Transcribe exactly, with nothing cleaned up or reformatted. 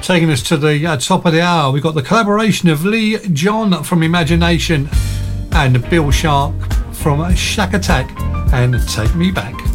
Taking us to the uh, top of the hour, we've got the collaboration of Lee John from Imagination and Bill Sharp from Shack Attack and Take Me Back.